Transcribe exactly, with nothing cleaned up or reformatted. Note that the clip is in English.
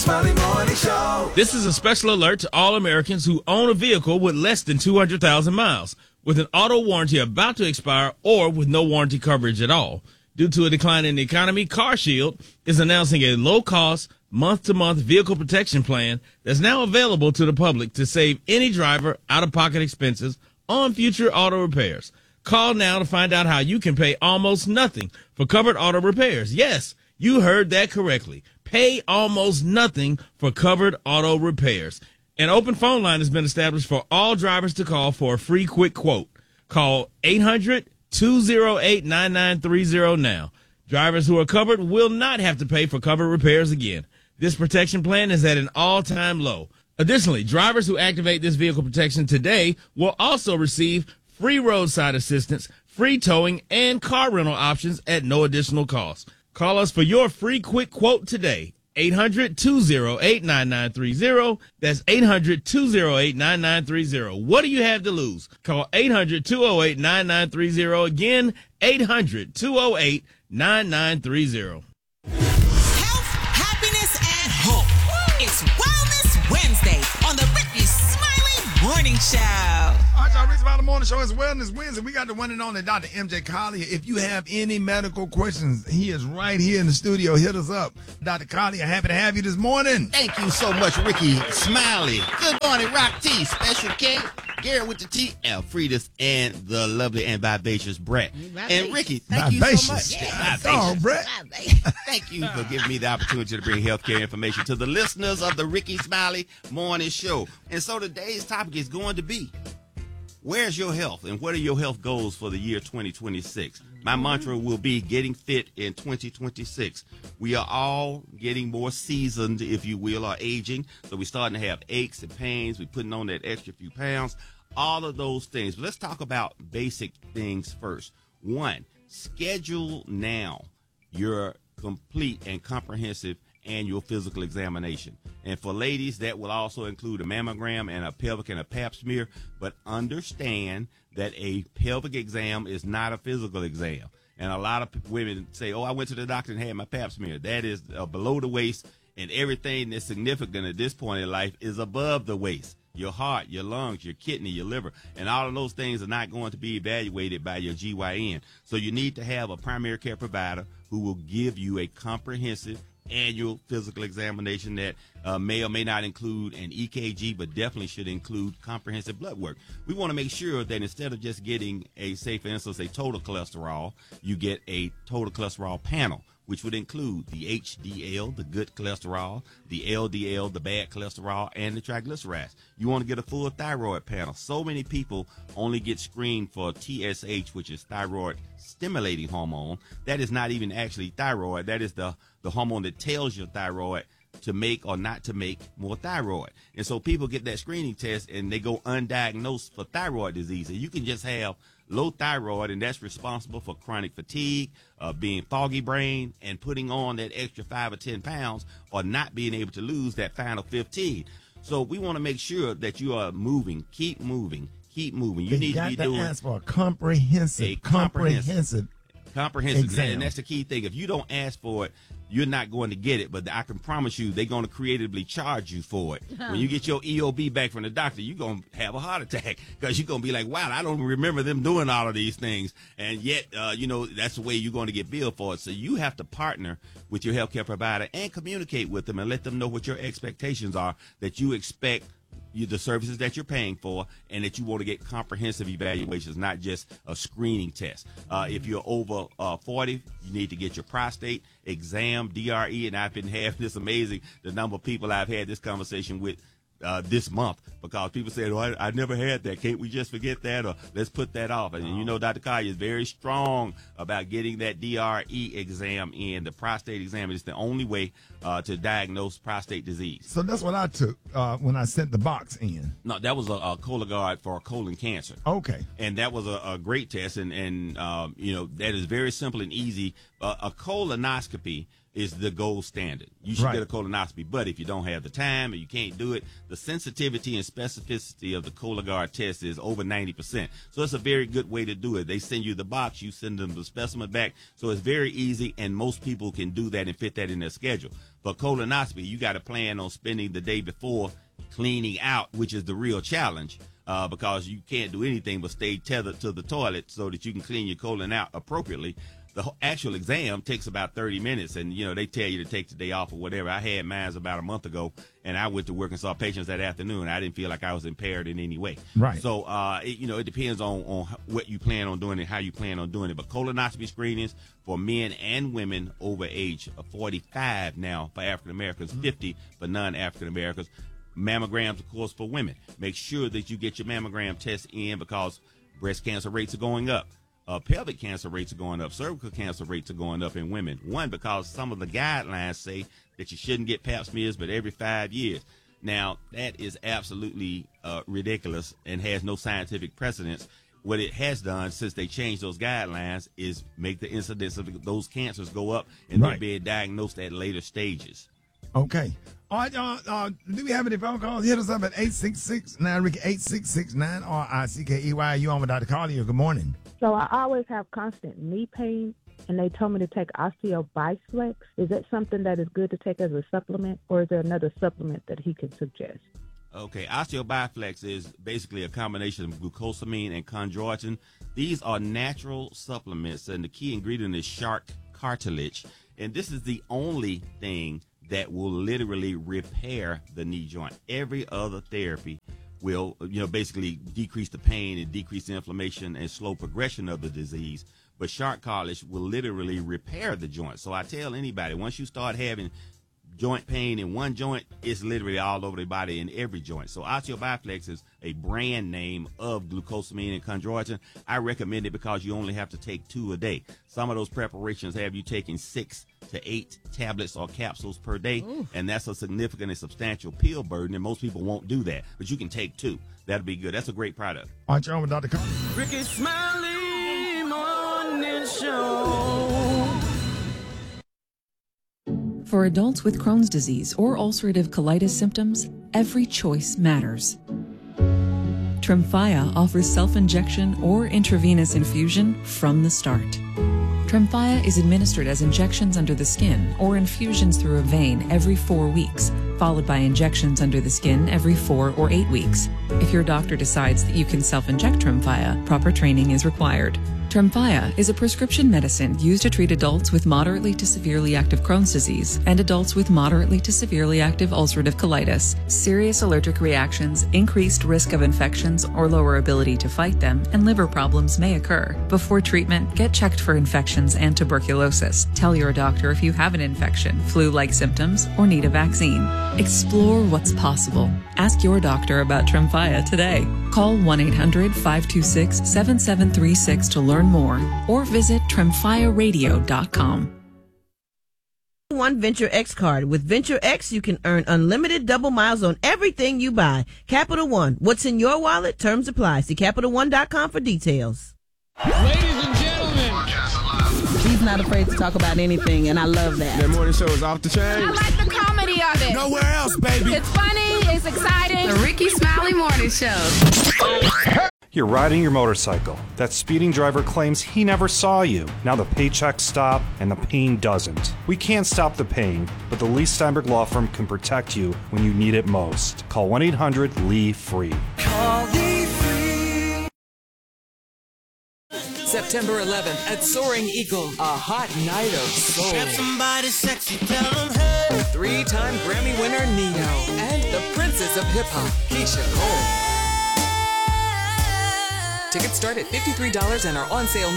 Smiley Morning Show. This is a special alert to all Americans who own a vehicle with less than two hundred thousand miles, with an auto warranty about to expire or with no warranty coverage at all. Due to a decline in the economy, CarShield is announcing a low-cost, month-to-month vehicle protection plan that's now available to the public to save any driver out-of-pocket expenses on future auto repairs. Call now to find out how you can pay almost nothing for covered auto repairs. Yes, you heard that correctly. Pay almost nothing for covered auto repairs. An open phone line has been established for all drivers to call for a free quick quote. Call eight hundred, two oh eight, nine nine three oh now. Drivers who are covered will not have to pay for covered repairs again. This protection plan is at an all-time low. Additionally, drivers who activate this vehicle protection today will also receive free roadside assistance, free towing, and car rental options at no additional cost. Call us for your free quick quote today. eight hundred, two oh eight, nine nine three oh. That's eight hundred, two oh eight, nine nine three oh. What do you have to lose? Call eight hundred, two oh eight, nine nine three oh. Again, eight hundred, two oh eight, nine nine three oh. Health, happiness, and hope. It's Wellness Wednesday on the Ricky Smiley Morning Show. All right, y'all, Ricky Smiley Morning Show. It's Wellness Wednesday. We got the one and only Doctor M J Collier. If you have any medical questions, he is right here in the studio. Hit us up. Doctor Collier, happy to have you this morning. Thank you so much, Ricky Smiley. Good morning, Rock T, Special K, Garrett with the T, Alfredus, and the lovely and vivacious Brett. And Ricky, thank Vivacious. you so much. Yeah, Vivacious. oh, Brett. Thank you for giving me the opportunity to bring healthcare information to the listeners of the Ricky Smiley Morning Show. And so today's topic is going to be, where's your health and what are your health goals for the year twenty twenty-six? My mantra will be getting fit in twenty twenty-six. We are all getting more seasoned, if you will, or aging. So we're starting to have aches and pains. We're putting on that extra few pounds, all of those things. But let's talk about basic things first. One, schedule now your complete and comprehensive annual physical examination. And for ladies, that will also include a mammogram and a pelvic and a pap smear. But understand that a pelvic exam is not a physical exam. And a lot of women say, oh, I went to the doctor and had my pap smear. That is uh, below the waist, and everything that's significant at this point in life is above the waist. Your heart, your lungs, your kidney, your liver, and all of those things are not going to be evaluated by your G Y N. So you need to have a primary care provider who will give you a comprehensive annual physical examination that uh, may or may not include an E K G, but definitely should include comprehensive blood work. We want to make sure that instead of just getting a, say, for instance, a total cholesterol, you get a total cholesterol panel, which would include the H D L, the good cholesterol, the L D L, the bad cholesterol, and the triglycerides. You want to get a full thyroid panel. So many people only get screened for T S H, which is thyroid stimulating hormone. That is not even actually thyroid. That is the, the hormone that tells your thyroid to make or not to make more thyroid. And so people get that screening test and they go undiagnosed for thyroid disease. And you can just have low thyroid, and that's responsible for chronic fatigue, uh, being foggy brain, and putting on that extra five or ten pounds, or not being able to lose that final fifteen. So we want to make sure that you are moving, keep moving, keep moving. You They need got to be to doing ask for a comprehensive, a comprehensive, comprehensive comprehensive, exam. and that's the key thing. If you don't ask for it, you're not going to get it. But I can promise you, they're going to creatively charge you for it. When you get your E O B back from the doctor, you're going to have a heart attack because you're going to be like, wow, I don't remember them doing all of these things. And yet, uh, you know, that's the way you're going to get billed for it. So you have to partner with your healthcare provider and communicate with them and let them know what your expectations are, that you expect you, the services that you're paying for, and that you want to get comprehensive evaluations, not just a screening test. Uh, if you're over uh, forty, you need to get your prostate exam, D R E, and I've been having this amazing, the number of people I've had this conversation with uh, this month, because people said, oh, I, I never had that. Can't we just forget that, or let's put that off? And you know, Doctor Collier is very strong about getting that D R E exam in. The prostate exam is the only way uh, to diagnose prostate disease. So that's what I took uh, when I sent the box in. No, that was a, a Cologuard for colon cancer. Okay. And that was a, a great test, and, and um, you know, that is very simple and easy. Uh, a colonoscopy is the gold standard. You should Right. get a colonoscopy. But if you don't have the time or you can't do it, the sensitivity and specificity of the Cologuard test is over ninety percent. So it's a very good way to do it. They send you the box, you send them the specimen back. So it's very easy, and most people can do that and fit that in their schedule. But colonoscopy, you got to plan on spending the day before cleaning out, which is the real challenge. Uh, because you can't do anything but stay tethered to the toilet so that you can clean your colon out appropriately. The whole- actual exam takes about thirty minutes, and, you know, they tell you to take the day off or whatever. I had mine about a month ago, and I went to work and saw patients that afternoon. I didn't feel like I was impaired in any way. Right. So, uh, it, you know, it depends on, on what you plan on doing and how you plan on doing it. But colonoscopy screenings for men and women over age of forty-five now for African Americans, fifty for non-African Americans. Mammograms, of course, for women. Make sure that you get your mammogram test in because breast cancer rates are going up. Uh, pelvic cancer rates are going up. Cervical cancer rates are going up in women. One, because some of the guidelines say that you shouldn't get pap smears but every five years. Now, that is absolutely uh, ridiculous and has no scientific precedence. What it has done since they changed those guidelines is make the incidence of those cancers go up and Right. they're being diagnosed at later stages. Okay. All right, uh, uh, do we have any phone calls? Hit us up at eight six six nine Ricky, eight six six nine R I C K E Y. You on with Doctor Collier. Good morning. So I always have constant knee pain, and they told me to take OsteoBiflex. Is that something that is good to take as a supplement, or is there another supplement that he can suggest? Okay, OsteoBiflex is basically a combination of glucosamine and chondroitin. These are natural supplements, and the key ingredient is shark cartilage. And this is the only thing that will literally repair the knee joint. Every other therapy will, you know, basically decrease the pain and decrease the inflammation and slow progression of the disease. But shark cartilage will literally repair the joint. So I tell anybody, once you start having joint pain in one joint, it's literally all over the body in every joint. So OsteoBiflex is a brand name of glucosamine and chondroitin. I recommend it because you only have to take two a day. Some of those preparations have you taking six to eight tablets or capsules per day, Ooh. And that's a significant and substantial pill burden, and most people won't do that. But you can take two. That'll be good. That's a great product. All right, you're on with Doctor Collier. Ricky Smiley Morning Show. For adults with Crohn's disease or ulcerative colitis symptoms, every choice matters. Tremfya offers self-injection or intravenous infusion from the start. Tremfya is administered as injections under the skin or infusions through a vein every four weeks, followed by injections under the skin every four or eight weeks. If your doctor decides that you can self-inject Tremfya, proper training is required. Tremfya is a prescription medicine used to treat adults with moderately to severely active Crohn's disease and adults with moderately to severely active ulcerative colitis. Serious allergic reactions, increased risk of infections or lower ability to fight them, and liver problems may occur. Before treatment, get checked for infections and tuberculosis. Tell your doctor if you have an infection, flu-like symptoms, or need a vaccine. Explore what's possible. Ask your doctor about Tremfya today. Call one eight hundred five two six seven seven three six to learn more, or visit tremfya radio dot com. One Venture X card. With Venture X, you can earn unlimited double miles on everything you buy. Capital One. What's in your wallet? Terms apply. See Capital One dot com for details. Ladies and gentlemen, He's not afraid to talk about anything, and I love that. that morning show is off the chain. I like the comedy of it. Nowhere else, baby. It's funny. It's exciting. The Ricky Smiley Morning Show. You're riding your motorcycle. That speeding driver claims he never saw you. Now the paychecks stop and the pain doesn't. We can't stop the pain, but the Lee Steinberg Law Firm can protect you when you need it most. Call one eight hundred L E E F R E E. Call Lee Free. September eleventh at Soaring Eagle, a hot night of soul. Grab somebody sexy, tell them hey. Three-time Grammy winner Neo and the princess of hip-hop, Keisha Cole. Tickets start at fifty-three dollars and are on sale